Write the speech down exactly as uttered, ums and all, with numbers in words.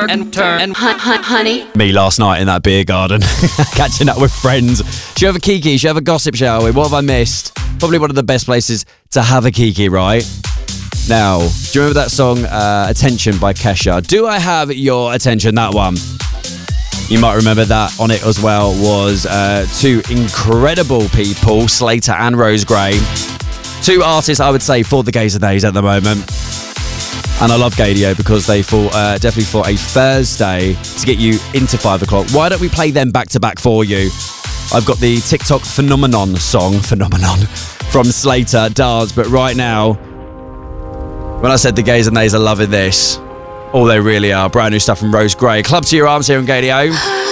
turn and turn and hun- hun- honey. Me last night in that beer garden, catching up with friends. Should we have a kiki? Should we have a gossip, shall we? What have I missed? Probably one of the best places to have a kiki, right? Now, do you remember that song, uh, Attention by Kesha? Do I have your attention? That one. You might remember that on it as well was uh, two incredible people, Slater and Rose Gray. Two artists, I would say, for the gays and days at the moment. And I love Gadio because they fall uh, definitely for a Thursday to get you into five o'clock. Why don't we play them back to back for you? I've got the TikTok Phenomenon song, Phenomenon, from Slater, Dars. But right now, when I said the gays and days are loving this, all they really are. Brand new stuff from Rose Gray. Club to your arms here on Gadio.